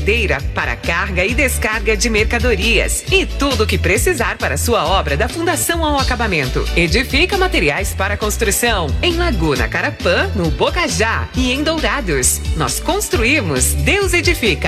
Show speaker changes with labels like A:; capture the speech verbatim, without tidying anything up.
A: colhedeira para carga e descarga de mercadorias e tudo o que precisar para sua obra da fundação ao acabamento. Edifica Materiais para Construção em Laguna Carapã, no Bocajá e em Dourados. Nós construímos, Deus edifica.